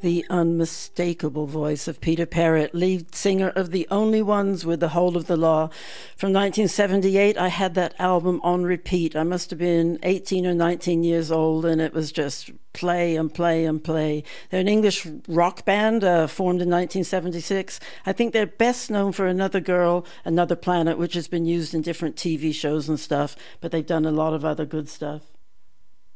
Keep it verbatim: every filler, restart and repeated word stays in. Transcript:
The unmistakable voice of Peter Parrott, lead singer of The Only Ones with the Whole of the Law. From nineteen seventy-eight, I had that album on repeat. I must have been eighteen or nineteen years old, and it was just play and play and play. They're an English rock band uh, formed in nineteen seventy-six. I think they're best known for Another Girl, Another Planet, which has been used in different T V shows and stuff, but they've done a lot of other good stuff.